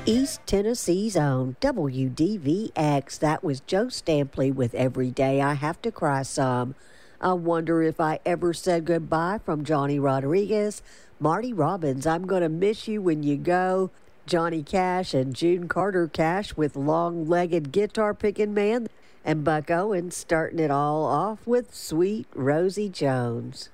East Tennessee's own WDVX. That was Joe Stampley with Every Day I Have to Cry Some. I Wonder If I Ever Said Goodbye from Johnny Rodriguez. Marty Robbins, I'm Gonna Miss You When You Go. Johnny Cash and June Carter Cash with Long-Legged Guitar Picking Man. And Buck Owens starting it all off with Sweet Rosie Jones.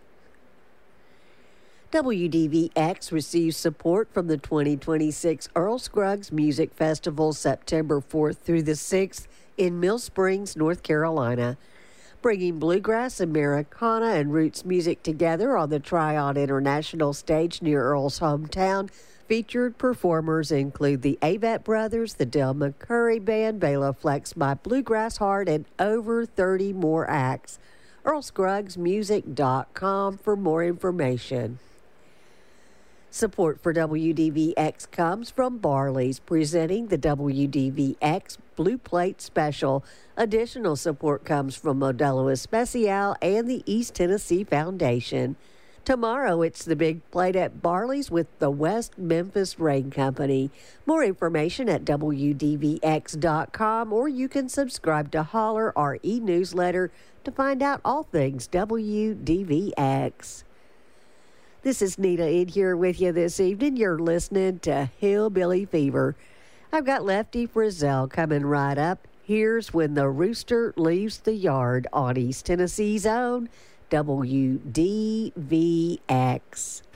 WDVX receives support from the 2026 Earl Scruggs Music Festival, September 4th through the 6th in Mill Springs, North Carolina. Bringing bluegrass, Americana, and roots music together on the Tryon International stage near Earl's hometown. Featured performers include the Avett Brothers, the Del McCurry Band, Bela Flex, My Bluegrass Heart, and over 30 more acts. EarlScruggsMusic.com for more information. Support for WDVX comes from Barley's, presenting the WDVX Blue Plate Special. Additional support comes from Modelo Especial and the East Tennessee Foundation. Tomorrow, it's the big plate at Barley's with the West Memphis Rain Company. More information at WDVX.com, or you can subscribe to Holler, our e-newsletter, to find out all things WDVX. This is Nita in here with you this evening. You're listening to Hillbilly Fever. I've got Lefty Frizzell coming right up. Here's When the Rooster Leaves the Yard on East Tennessee's own WDVX.